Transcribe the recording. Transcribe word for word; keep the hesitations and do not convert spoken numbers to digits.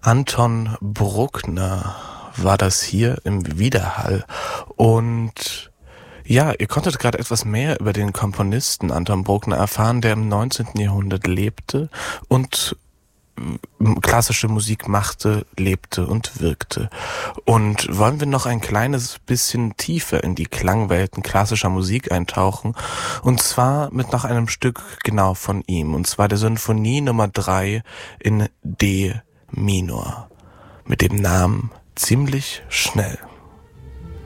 Anton Bruckner war das hier im Widerhall. Und ja, ihr konntet gerade etwas mehr über den Komponisten Anton Bruckner erfahren, der im neunzehnten Jahrhundert lebte und klassische Musik machte, lebte und wirkte. Und wollen wir noch ein kleines bisschen tiefer in die Klangwelten klassischer Musik eintauchen, und zwar mit noch einem Stück genau von ihm, und zwar der Sinfonie Nummer drei in D Minor mit dem Namen Ziemlich schnell.